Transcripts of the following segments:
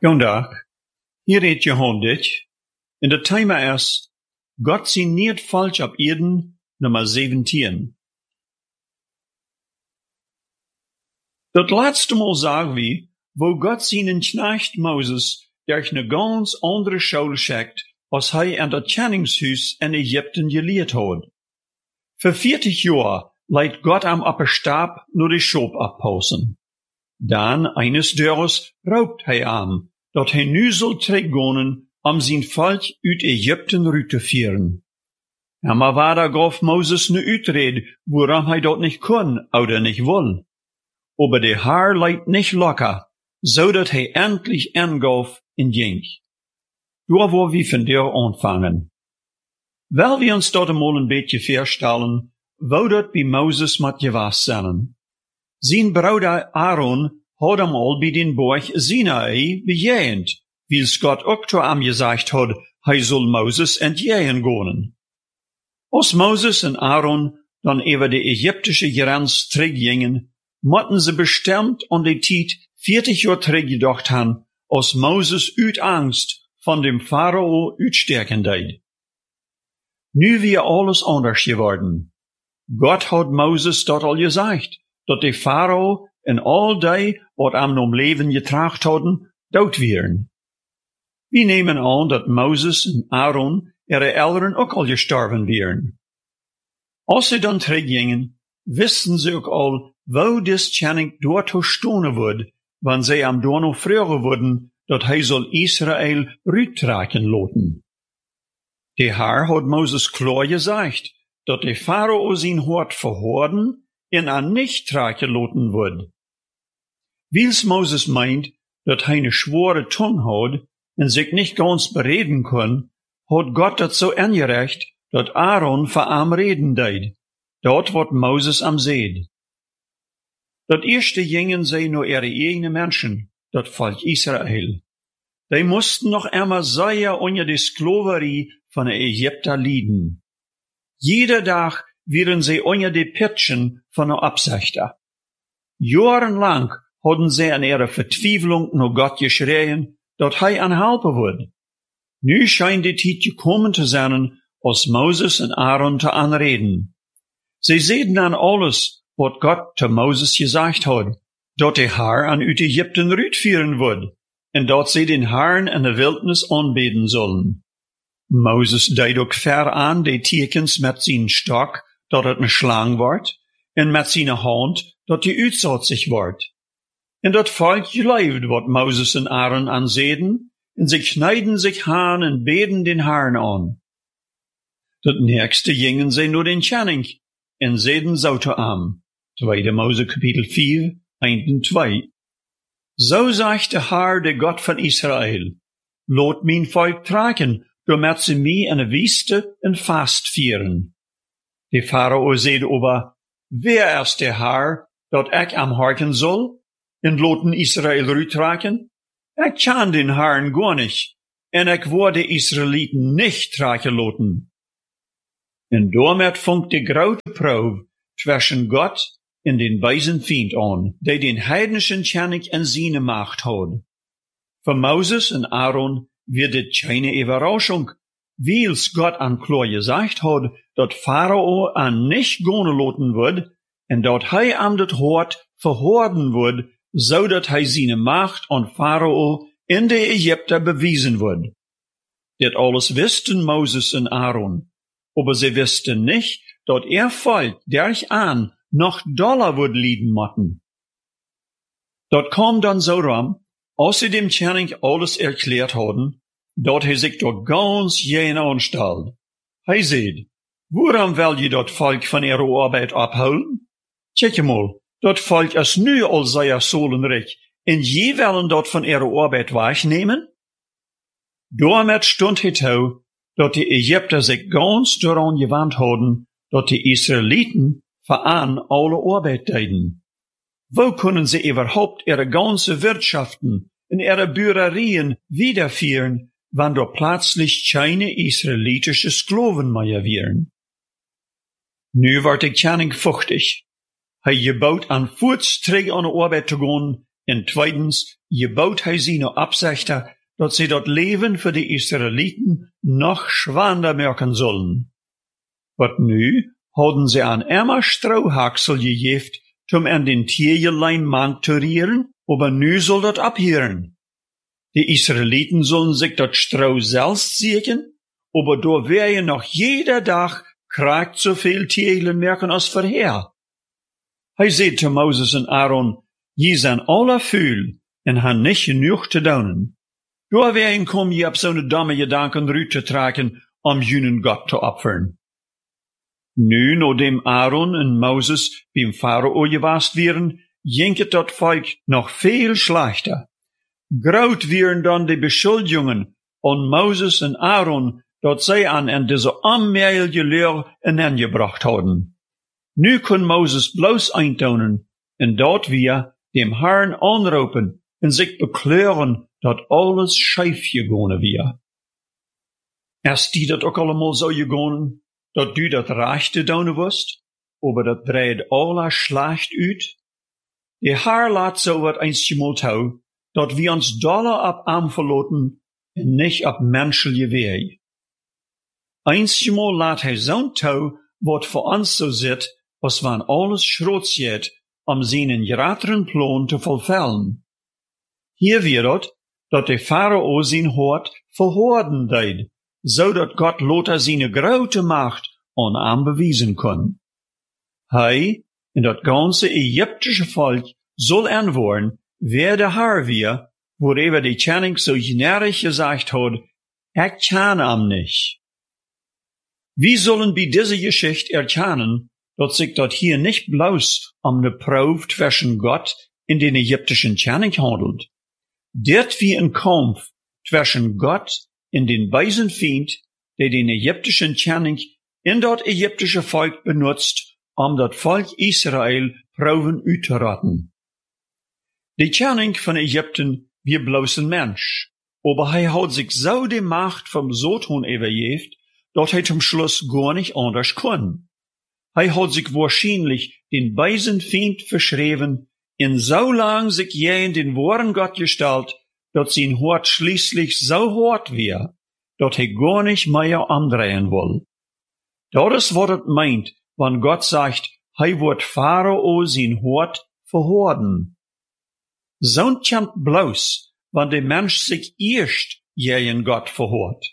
Jondag, hier redt Johannes, en het thema is, God zie niet falsch op Eden, nummer 17. Dat laatste Mal sagen wir, wo Gott seinen Knecht Moses durch eine ganz andere Schule schickt, als hij aan dat Tjenningshuis in Egypten geleerd had. Voor 40 jaar leidt Gott am op een Stab nur die Schop abpausen. Dan, eines Dörres, raubt hij am, dat hij nu zal teruggaan, zijn volk uit Egypten uit te vieren. Maar waar gaf Moses nu uitreden, waarom hij dat niet kon, oder niet wil. Aber der Herr leidt nicht locker, zodat hij endlich angaf en ging. Daar waar we vandaag aanvangen. Wel we ons dat eenmaal een beetje voorstellen, wou dat bij Moses met gewas zijn. Zijn broeder Aaron had hem al bij den Berg Sinai bejegend, wils Gott ook zu am gesagt had, hij zal Moses entjegen gaan. Als Moses en Aaron dan over de Egyptische grens teruggingen, mochten ze bestemd aan die tijd 40 jaar teruggedacht han, als Moses uit angst van dem Pharao uitsterken deed. Nu weer alles anders geworden. Gott had Moses dat al gezegd, dat de Pharao en al die wat am om leven getracht hadden, dood wären. We nemen aan dat Moses en Aaron ihre Eltern ook al gestorven wären. Als ze dan teruggingen, wisten ze ook al, wo dis Tjenning dort stonen wordt, wann zij am door nog vragen worden, dat hij zal Israël uittrekken laten. De Heer had Moses klar gezegd, dat de Pharao zijn hart verhoorden en aan nicht trekken laten wordt. Wils Moses meint, dat hij een schwere tong had en zich niet ganz bereden kon, had Gott dat zo aangerecht, dat Aaron voor am reden deed. Dat wat Moses am zeed. Dat eerste gingen zij naar ihre eigen mensen, dat volk Israël. Die moesten nog einmal zeer onder de Sklaverie van de Egypter lijden. Jeder dag werden zij onder de Pitchen van de Absichter. Jahrenlang hadden zij aan ihre Vertwijfelung naar Gott geschreien, dat hij aan helpen wordt. Nu schijnt de tijd gekomen te zijn, als Moses en Aaron te aanreden. Zij zeiden aan alles, wat Gott te Moses gezegd had, dat de Heer aan uit Egypten uitvieren wordt, en dat zij den Herrn in de wildnis aanbeden zullen. Moses deed ook ver aan de tekens met zijn stok, dat het een slang wordt, en met zijn hand, dat die uitzet zich wordt. En dat volk geloofde wat Moses en Aaron aanzeden, en ze knijden zich aan en beden den Herrn aan. Dat nächste gingen zij naar den Tjenning, en zeiden zo te am. 2. Mose kapitel 4, 1 en 2. Zo zegt de Heer, de God van Israël, laat mijn volk trekken, doordat ze mij in de wüste en vast vieren. De Pharao zeide over, wer is de Heer, dat ik am harken zal, en laten Israël uittrekken? Ik kan den Herrn gar nicht, en ik word de Israëlieten nicht trekken laten. En daarmee vangt de grote proef zwischen Gott en den weisen Feind aan, die den heidnischen Tjenning in seine Macht had. Voor Moses en Aaron wird dit keine Überraschung, wils Gott an klar gesagt had, dat Pharao an nicht gone laten wordt, en dat hij am dat hart verhoorden wordt, zodat hij seine Macht an Pharao in de Egypter bewiesen wordt. Dit alles wisten Moses en Aaron, aber sie wisten nicht, dat volk derch aan noch doller wordt lijden motten. Dat kwam dan zo ram, als sie dem Tjenning alles erklärt hadden, dat hij zich door ganz jen aanstelde. Hij zei, waarom wil je dat volk van ihre arbeid abhouden? Kijk mal, dat volk is nu al zeer solenrijk, en je willen dat van ihre arbeid wegnemen? Daarmee stond hij toe, dat de Egypter zich ganz daran gewand hadden, dat de Israëlieten vooraan alle arbeid deden. Wo kunnen ze überhaupt ihre ganze Wirtschaften en ihre Bürgerien wiederführen, wann da plötzlich keine israelitische Sklaven mehr wären? Nu wordt de Tjenning vochtig. Hij gebouwt aan voets terug aan de arbeid te gaan, En tweitens, gebouwt hij zijn opzichten, dat ze dat leven voor de Israëlieten nog schwander merken zullen. Wat nu, hadden ze aan immer Strohhaksel gegeven, om aan den Tierjelein Mann te rieren, aber nu soll dat abhören. Die Israeliten sollen sich dat Stroh selbst sägen, aber da werden noch jeder Tag kriegt so viel Tierlen merken als vorher. Hij zei zu Moses en Aaron, je zijn alle vuil en han nicht genug te doen. Da werden kom je op zo'n domme gedanken ruut te trekken om junen Gott te opfern. Nu, nadat Aaron en Moses beim Pharao gewast wären, ging het dat Volk noch veel slechter. Groot wären dan de beschuldigungen an Moses en Aaron, dat zij aan deze onmeilige leer ineengebracht hadden. Nu kon Moses bloos eintonen, en dat wir dem Herrn aanroepen en zich bekleuren dat alles scheef gegaan wir. Erst die dat ook allemaal zo gegaan, dat du dat rechte doen wist, aber dat dreid alle slecht uit. De Herr laat zo wat einstmal toe, dat wir ons dolle op am verloten en nicht op menschliche Weg. Einstmal laat hij zo'n toe, wat voor ons zo zit, als wann alles schroot zit, om zijn grateren plan te vervullen. Hier wird dat de Pharao zijn hart verhoorden deed, zodat God later zijn grote macht aan hem bewijzen kon. Hij en dat ganze Egyptische volk zal antwoorden, wer de Herr wir, worüber die Channing so generisch gesagt hat, ich kann ihn nicht. Wie sollen bei dieser Geschichte erkennen, dass sich dort hier nicht bloß ne Probe zwischen Gott und den ägyptischen Channing handelt? Dort wie ein Kampf zwischen Gott und den bösen Feind, der den ägyptischen Channing in das ägyptische Volk benutzt, das Volk Israel Proben uitzuraten. Die Channing von Ägypten wie bloß ein Mensch, aber er hat sich so die Macht vom Satan übergeben, dass er zum Schluss gar nicht anders kann. Er hat sich wahrscheinlich den bösen Feind verschrieben, in so lang sich je in den wahren Gott gestellt, dass sein Hart schließlich so hart wird, dass er gar nicht mehr andrehen will. Das ist, was es meint, wenn Gott sagt, er wird Pharao sein Hart verhorden. So kommt bloß, wenn der Mensch sich erst gegen Gott verhört.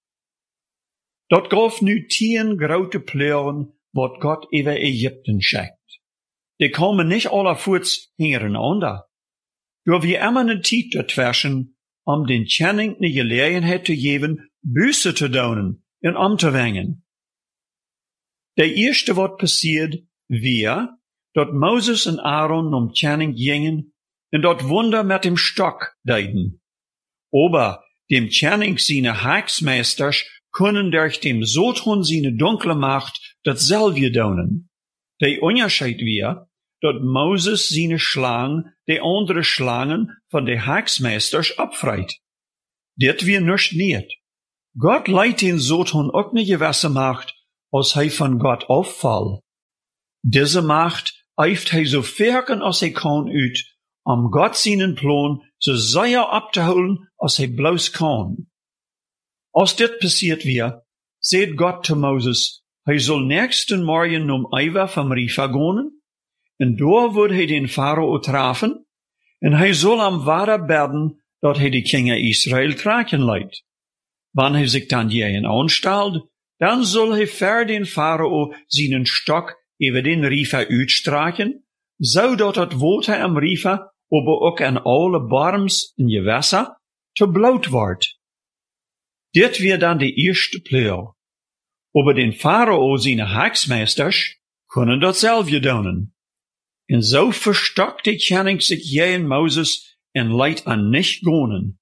Dort gab nu 10 grote pleuren, wat Gott über Ägypten schickt. Die kommen nicht alle voets hintereinander. Door wie immer ne Tijd dazwischen, den Channing ne Gelegenheit zu geben, Buße zu tun und umzuwenden. Der erste, wat passiert, wir, dort Moses und Aaron Channing gingen, und dort Wunder mit dem Stock deiden. Aber dem Channing seine Hacksmeisters können durch dem Satan seine dunkle Macht dasselbe tun. Der Unterschied wir, dort Moses seine Schlangen, die andere Schlangen von den Hacksmeisters abfreit. Dit wir nicht. Gott leiht den Satan auch ne gewisse Macht, als hij von Gott auffall. Diese Macht eift hij so verken als hij kann uit, Gott seinen Plan so sehr abzuholen, als hij bloß kann. Als dit passiert wir, seht Gott zu Moses, hij soll nächsten Morgen Eiver vom Rifa gehen, en daar wird hij den Pharao treffen, en hij soll am Wasser beden, dat hij die Kinder Israel tragen leidt. Wann hij sich dann jähen anstellt, dann soll hij für den Pharao seinen Stock über den Rifa uitstreichen, zodat het water am Rifa, aber ook an alle Barms en Gewässer, te bloot wordt. Dit wird dann die erste Pleur. Aber den Pharao seine Hacksmeisters können dasselbe tun. En so verstockt die Channing sich gegen Moses en leidt an nicht gehen.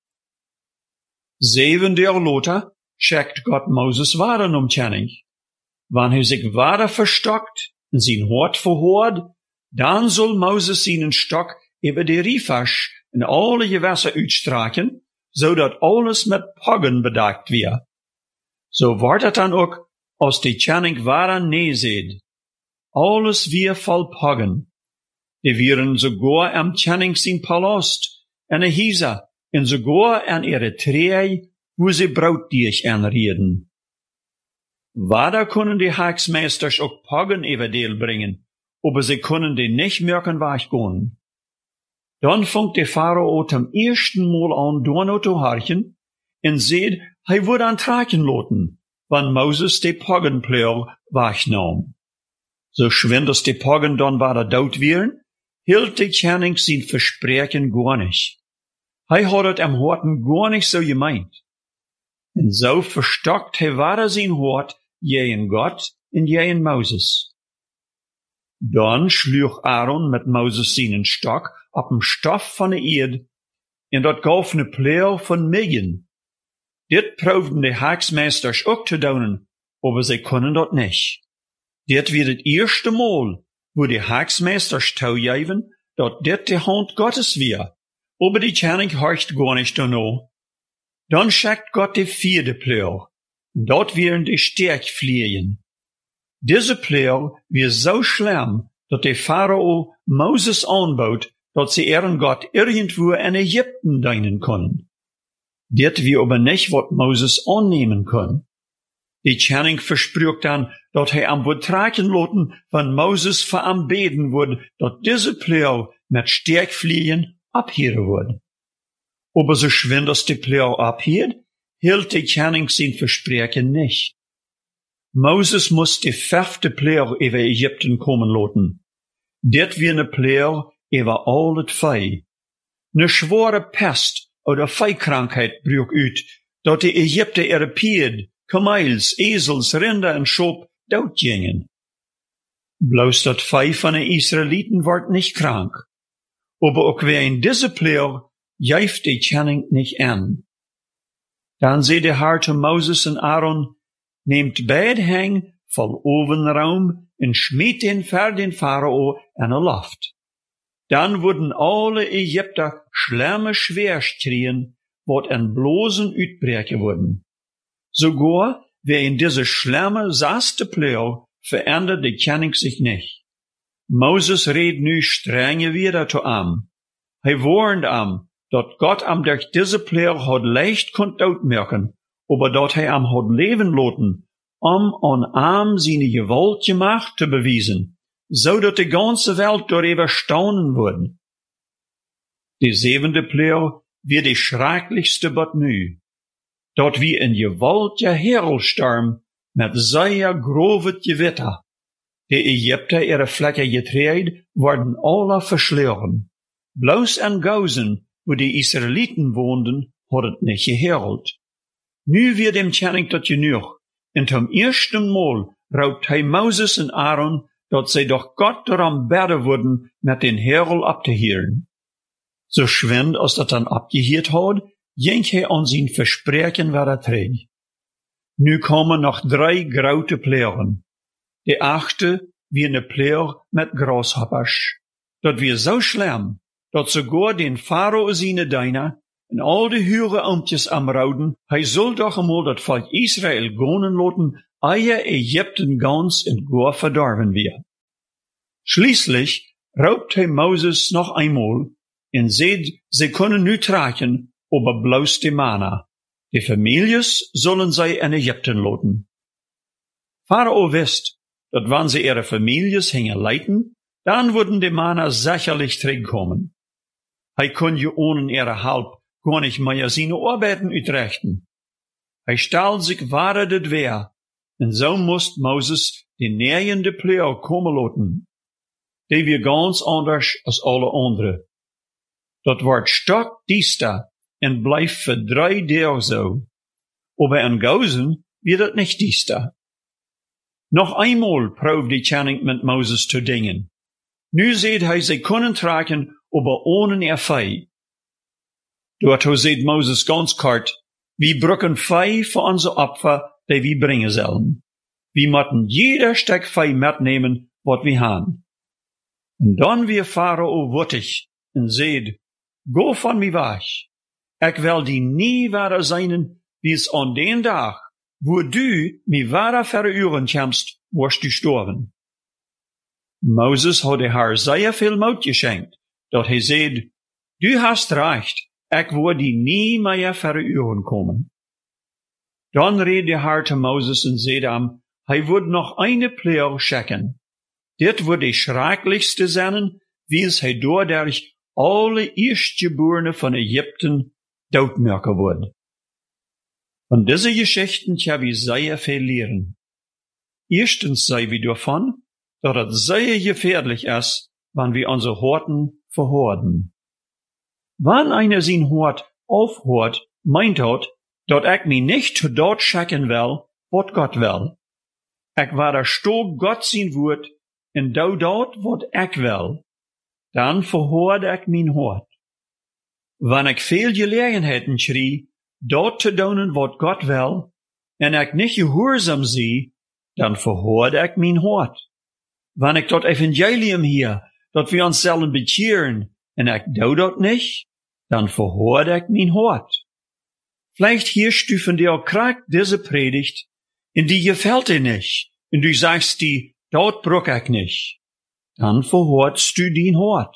7 Jahre later schickt Gott Moses weiter Channing. Wann er sich weiter verstockt en sein Hart verhoort, dann soll Moses seinen Stock über die Rifasch in alle Gewässer uitstreichen, zodat alles mit Poggen bedeckt wird. So wordt het dan ook, als die Channing weiter neerzeet. Alles weer voll Poggen. Die wären sogar am Channing sin Palast, en een Hisa, en sogar an ihre Trei, wo sie Brautdiech anreden. Wada können die Hagsmeisters auch Pagen everdeel bringen, aber sie können die nicht merken weggehen. Dann fängt der Pharao zum ersten Mal an, Donau zu harchen, en seht, hij wird an traken loten, wann Moses die Pagenpleur wegnahm. So schwind als die Pagen dann bei der Dood wären, hielt die Channing sein Versprechen gar nicht. Hij hat het am Horten gar nicht so gemeint. En so verstockt hij weder sein Hort, jeen Gott en jeen Moses. Dann schlug Aaron mit Moses seinen Stock op dem Stoff van de Erde, en dat gaf ne pleur van Millen. Dit proefden de Hagsmeisters ook te doen, aber sie können dat nicht. Dit wird het eerste Mal, wo die Hagsmeisters toegeven, dat dit de Hand Gottes weer, aber die Channing horcht gar nicht danach. Dann schickt Gott die vierde pleur, en dat wären die Sterkvliegen. Diese pleur wird so schlimm, dat der Pharao Moses anbaut, dat sie ihren Gott irgendwo in Ägypten dienen können. Dit wir aber nicht, wat Moses annehmen können. Die Channing versprüht dann, dat hij am wird traken loten, wenn Moses veranbeten wird, dat diese pleur mit Sterkvliegen abhören wird. Aber so schwind als die pleur abhört, hielt die Channing sein Versprechen nicht. Moses muss die fünfte pleur über Ägypten kommen loten. Dit wie ne pleur über all het vee. Ne schwere Pest oder Viehkrankheit brüch uit, dat die Ägypter ihre Pied, Kamels, Esels, Rinder en Schop doodgingen. Bloos dat Vieh van de Israeliten wordt nicht krank. Aber auch wer in diese pleur jäuft die Channing nicht an. Dann seht der Herr zu Moses en Aaron, nehmt beid heng vol ovenraum en schmiet den ver den Pharao en een loft. Dann wurden alle Ägypter schlimme schwer strien, wat en bloßen uitbreken wurden. Sogar wer in diese schlimme saste pleur verändert die Channing sich nicht. Moses redt nu strenge wieder zu am. Hij warnt am, dat Gott am durch diese pleur had leicht konnt uitmerken, aber dat hij am had leven loten, an am seine gewaltige Macht zu bewiesen, so dat die ganze Welt darüber staunen würden. Die siebente pleur wird die schrecklichste bat nu, dat wie een gewaltige Herelstorm met sehr grovet Gewitter. Die Ägypter ihre Flecke getreid worden alle verschleuren. Bloos en Gausen, wo die Israeliten woonden, had het niet geherald. Nu wird dem Channing tot genug, en zum ersten Mal raubt hij Moses en Aaron, dat zij doch Gott daran bidden worden met den Herel abzuhören. So schwind als dat dan abgehiert had, ging hij aan zijn verspreken weer terug. Nu komen nog 3 grote pleuren. De 8e wie ne pleur met graashoppers. Dat weer zo schlimm, dat sogar den Pharao seine Diener en al de hure ambtjes amrauden, hij zal doch eenmaal dat volk Israël gonen loten, eie Ägypten ganz en gar verdorven weer. Schließlich raubt hij Moses noch einmal en seht, sie können nu traken, aber bloß die Mana. Die Families sollen zij in Ägypten loten. Pharao wist, dat wann sie ihre Families hingen leiten, dann würden die Mana sicherlich terugkommen. Hij kon je ohne ihre Halb gar nicht mehr seine Arbeiten uitrichten. Hij stal sich ware det weer, en so moest Moses die närende pleur komen loten. Die weer ganz anders als alle andere. Dat wordt stockdiester en blijft voor 3 dagen zo. Aber in Gausen wird het nicht diester. Noch einmal proeft die Channing mit Moses zu dingen. Nu seht hij sie kunnen traken, aber ohne ihr Vieh. Dort seht Moses ganz kort, wie brücken Vieh für unser Opfer, die wir bringen sollen. Wir müssen jeder Stück Vieh mitnehmen, wat wir haben. Und dann wir Pharao wuttig und seht, go von mir weg. Ich will die nie wieder sein, wie es an den Tag, wo du mir wieder verüren kannst, wirst du sterben. Moses hat der Herr sehr viel Mut geschenkt, dat hij zei, du hast recht, ik word die nie mehr verüren kommen. Dann redet der Herr zu Moses und sagt ihm, hij wird noch eine Plage schicken. Dit wird die schrecklichste sein, wie es hij dadurch alle Erstgeborene von Ägypten doodmaken wird. Von diese Geschichten können wir sehr viel lernen. Erstens sei wir davon, dass es sehr gefährlich ist, wenn wir unsere Horten verhorden. Wenn einer sein Hort aufhört, meint hat, dass ich mich nicht zu dort schicken will, was Gott will. Ich werde sto Gott sein Wort, und dort, was ich will. Dann verhorde ich mein Hort. Wenn ich viel Gelegenheiten schrie, dort zu tun, was Gott will, und ich nicht gehorsam sie, dann verhorde ich mein Hort. Wenn ich das Evangelium hier, dat wir uns sollen bekehren, und ich dort nicht, dann verhorde ich mein Hort. Vielleicht hier stufen dir auch krank diese Predigt, in die gefällt dir nicht, und du sagst die, dort brauch ich nicht. Dann verhortst du dein Hort.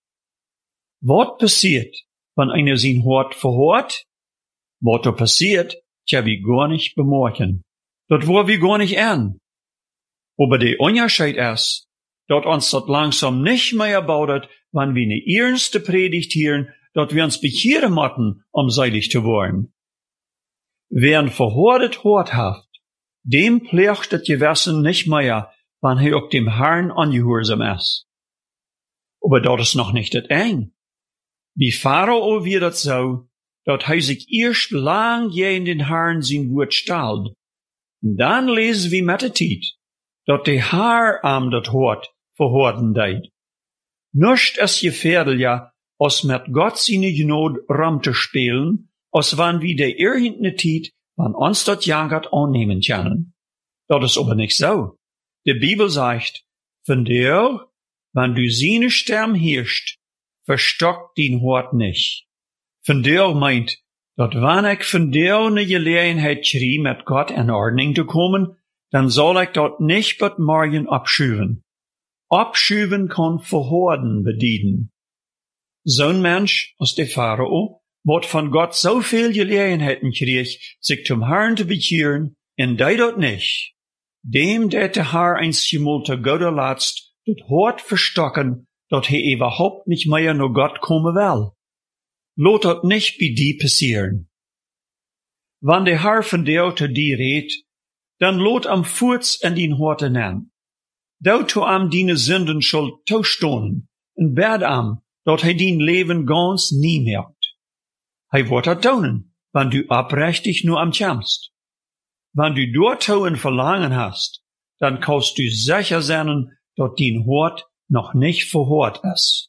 Was passiert, wenn einer sein Hort verhort? Was da passiert, tja, wir gar nicht bemerken. Das war wir gar nicht an. Aber der Unterschied ist, dass uns das langsam nicht mehr baut, wenn wir eine ernste Predigt hören, dass wir uns bekehren müssen, um seilig zu werden. Wer ein verhortet Hort hat, dem pflegt das Gewissen nicht mehr, wenn er auch dem Herrn ungehorsam ist. Aber das ist noch nicht das Ende. Wie Pharao wird das so, dass er sich erst lang gegen den Herrn sein Wort stellt. Und dann lesen wir mit der Zeit, dass der Herr am das Hort verhorden deit. Nicht ist gefährlicher, als mit Gott seine Gnade rum zu spielen, als wenn wir der irgendeine Zeit, wenn uns das jagert, annehmen können. Das ist aber nicht so. Die Bibel sagt, von dir, wenn du seine Stimme hörst, verstockt dein Hort nicht. Von dir meint, dass wenn ich von dir eine Gelegenheit schrie, mit Gott in Ordnung zu kommen, dann soll ich dort nicht bis morgen abschüven. Abschüven kann verhorden bedienen. So ein Mensch als der Pharao, wird von Gott so viel Gelegenheiten kriegt, sich zum Herrn zu bekehren, und der dort nicht. Dem, der Herr einmal zu Gott erlatzt, das Hort verstocken, dass er überhaupt nicht mehr nur Gott kommen will. Lot das nicht bei die passieren. Wenn der Herr von dir zu dir redet, dann lot am Furz in den Horte nennen. Dort zu am deine Sünden schuld taustonen, und bad am, dass er dein Leben ganz nie merkt. Hij wird das tun, wenn du abrechtig nur am kämpfst. Wenn du dort ein Verlangen hast, dann kannst du sicher sein, dass dein Hort noch nicht verhort ist.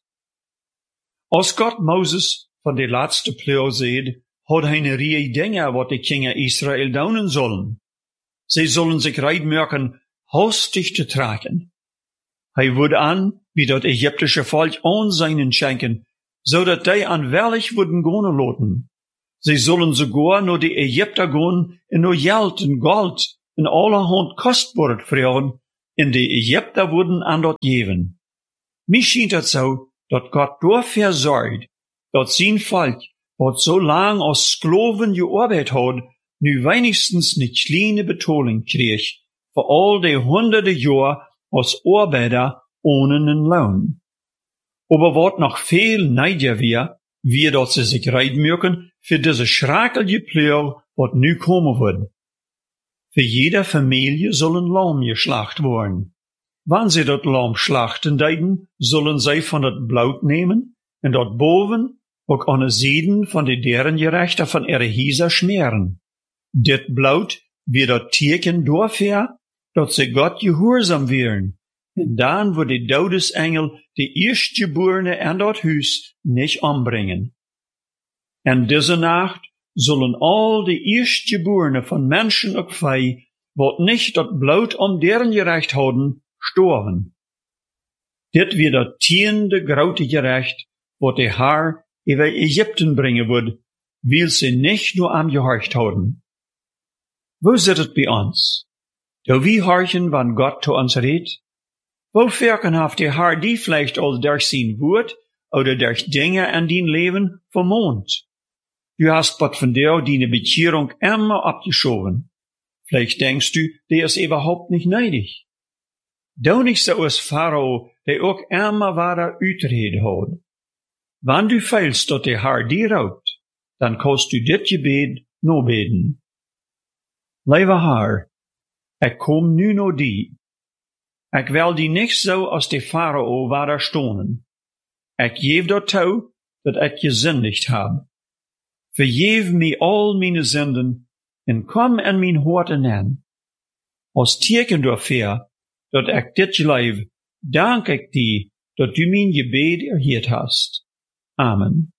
Als Gott Moses von der letzte Plage sieht, hat er eine Reihe Dinge, was die Kinder Israel tun sollen. Sie sollen sich reitmerken, hastig zu tragen. Er würde an, wie das ägyptische Volk Anseinen schenken, so dass die anwärlig würden gehen lassen. Sie sollen sogar nur die Ägypter gehen und nur Geld und Gold und allerhand Kostbares fragen, und die Ägypter würden an dort geben. Mir scheint es so, dass Gott dafür sorgt, dass sein Volk, was so lang als Sklaven gearbeitet hat, nu wenigstens eine kleine Bezahlung kriegt, für all die hunderte Jahre als Arbeiter ohne einen Lohn. Aber was noch viel neidiger wir dass sie sich reitmerken für diese schreckliche Plage, was nu kommen wird. Für jede Familie soll ein Lamm geschlacht werden. Wenn sie das Lamm schlachten deiden, sollen sie von das Blut nehmen und dort boven auch an den Seiden von den deren Gerechter von ihre Hieser schmieren. Dit Blut wird das Tierchen dafür, dass sie Gott gehorsam wären. Und dann wird die Todesengel die Erstgeborene in das Haus nicht umbringen. In dieser Nacht sollen all die Erstgeborene von Menschen und Vieh, wat nicht das Blut deren Gerecht haben, sterben. Dit wird das tiende graute Gerecht, wat der Herr über Ägypten bringen wird, weil sie nicht nur am gehorcht haben. Wo sitzt es bei uns? Da wir horchen, wann Gott zu uns redet? Wo verkenhaft die Herr die vielleicht al durch sein Wort oder durch Dinge in dein Leben vermont? Du hast wat von der deine Bekehrung immer abgeschoben. Vielleicht denkst du, der ist überhaupt nicht neidig. Du nicht so als Pharao, der auch immer weiter Utrede hat. Wenn du feilst, dass der Herr dir raubt, dann kannst du dit Gebet no beten. Lieve Herr, ich komm nu no die. Ich will die nicht so als der Pharao weiter stonen. Ich geb dat toe, dat ich gesündigt hab. Vergeef mir all meine Sünden en komm in mein Hort hinein. Als teken dafür, dat ich dit leef, dank ich dir, dat du mein Gebet erhört hast. Amen.